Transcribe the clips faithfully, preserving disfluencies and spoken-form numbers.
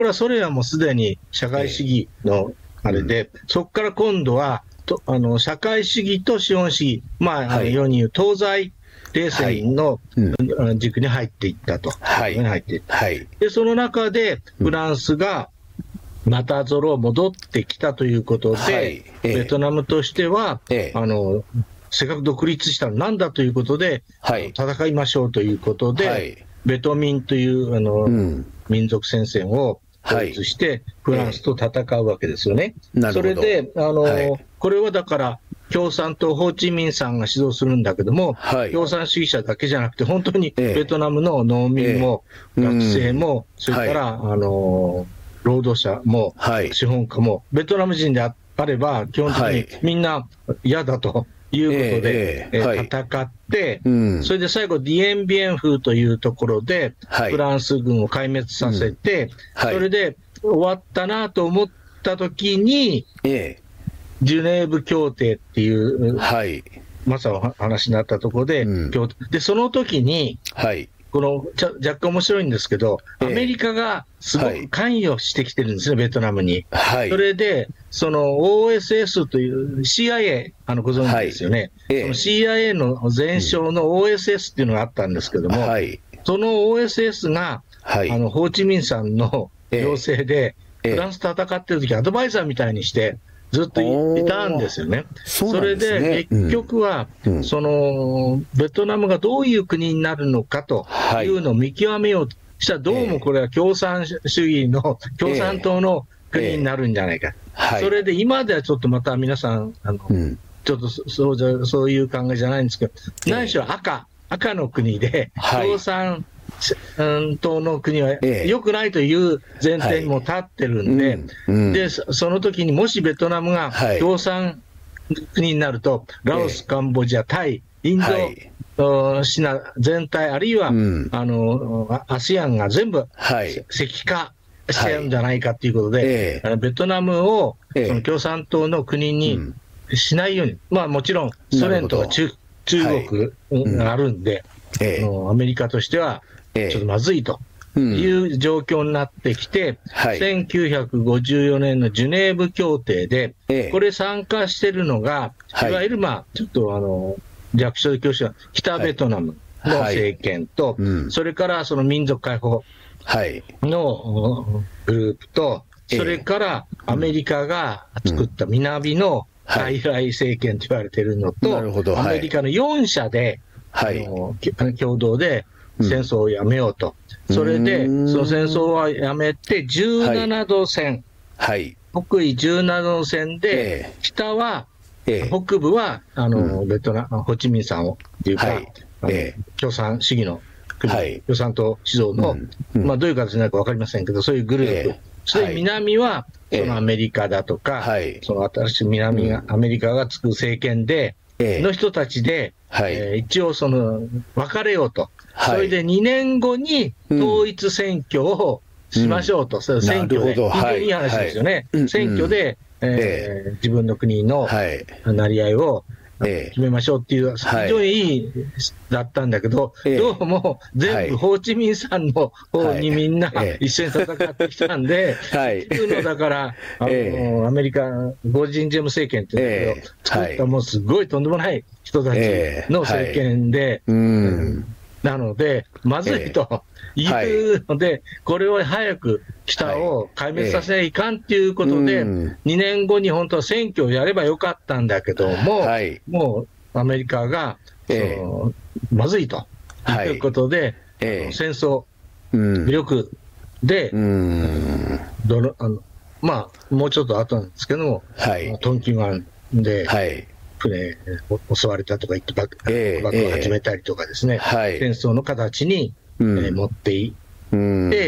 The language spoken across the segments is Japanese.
れはソ連はもうすでに社会主義のあれで、えーうん、そこから今度はとあの社会主義と資本主義、まあ、はい、世に言う東西冷戦の、はい、軸に入っていったと、 はい、 入っていった、 はい、 でその中でフランスがまたぞろ戻ってきたということで、はいえー、ベトナムとしては、えー、あのせっかく独立したのなんだということで、はい、戦いましょうということで、はい、ベトミンというあの、うん、民族戦線を統一して、はい、フランスと戦うわけですよね。えー、それであの、はい、これはだから共産党、ホーチミンさんが指導するんだけども、はい、共産主義者だけじゃなくて、本当にベトナムの農民も、えー、学生も、うん、それから、はい、あの労働者も、はい、資本家も、ベトナム人であれば、基本的にみんな嫌だということで、えーえーはい、戦って、うん、それで最後、ディエンビエンフというところで、はい、フランス軍を壊滅させて、うんはい、それで終わったなと思ったときに、えージュネーブ協定っていう、はい、まさの話になったところで、うん、でその時に、はい、この若干面白いんですけど、えー、アメリカがすごく関与してきてるんですね、はい、ベトナムに。はい、それで、その オーエスエス という シーアイエー、あのご存知ですよね、はいえー、その シーアイエー の前身の オーエスエス っていうのがあったんですけども、はい、その オーエスエス が、はい、あのホーチミンさんの要請で、えー、フランスと戦ってる時アドバイザーみたいにして、ずっといたんですよね。それで結局は、うん、そのベトナムがどういう国になるのかというのを見極めようとしたら、どうもこれは共産主義の、共産党の国になるんじゃないか、えーえー、それで今ではちょっとまた皆さん、あの、うん、ちょっとそうじゃそういう考えじゃないんですけど、何しろ赤、赤の国で、共産党の国は良くないという前提にも立ってるんで、はいうんうん、でその時にもしベトナムが共産国になると、はい、ラオス、カンボジア、タイ、インド、はい、シナ全体、あるいは、うん、あの アシアン が全部石化しちゃうんじゃないかということで、はい、ベトナムをその共産党の国にしないように、うん、まあもちろんソ連とか 中, 中国があるんで、はいうん、アメリカとしてはちょっとまずいという状況になってきて、うん、せんきゅうひゃくごじゅうよねんのジュネーブ協定で、これ参加してるのが、はい、いわゆる、まあ、ちょっとあの略称で教師は北ベトナムの政権と、はいはいうん、それからその民族解放のグループと、それからアメリカが作った南の傀儡政権と言われているのと、はい、アメリカのよん社で、はい、あの共同で戦争をやめようと、うん、それでその戦争はやめてじゅうななど線、はい、北緯じゅうななど線で、えー、北は、えー、北部はあの、うん、ベトナム、ホーチミンさんをっていうか、はいえー、共産主義の国、はい、共産党指導の、うんうんまあ、どういう形になるか分かりませんけど、そういうグループ、えー、それで南は、はい、そのアメリカだとか、はい、その新しい南が、うん、アメリカがつく政権で、の人たちで、はいえー、一応その分かれようと、はい、それでにねんごに統一選挙をしましょうと、うん、それ選挙で、非常にいい話ですよね、はい、選挙で、うんえー、自分の国のなり合いを決めましょうっていう、非常にいいだったんだけど、はい、どうも全部ホーチミンさんの方にみんな一緒に戦ってきたんで、はい、っていうのだから、あのアメリカ、ゴージンジェム政権っていうんだけど、作ったもうすごいとんでもない人たちの政権で、うんなので、まずいというので、はい、これを早く北を壊滅させないかんということで、はい、にねんごに本当は選挙をやればよかったんだけども、はい、もうアメリカが、えー、そのまずいということで、はいえー、戦争、武力で、うんどのあのまあ、もうちょっと後なんですけども、はい、トンキン湾で、はい船襲われたとか言って爆破を始めたりとかですね、えーはい、戦争の形に、うんえー、持っていって、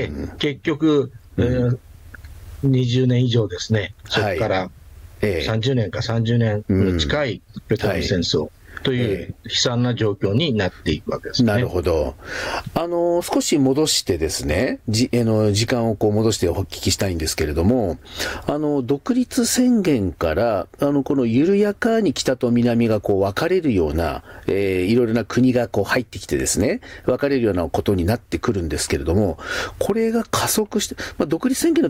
結局、うんえー、にじゅうねん以上ですね、そこからさんじゅうねんかさんじゅうねん近いベトナム戦争という悲惨な状況になっていくわけですね。 なるほど。あの少し戻してですね、じあの時間をこう戻してお聞きしたいんですけれども、あの独立宣言からあのこの緩やかに北と南がこう分かれるような、えー、いろいろな国がこう入ってきてですね、分かれるようなことになってくるんですけれども、これが加速して、まあ、独立宣言の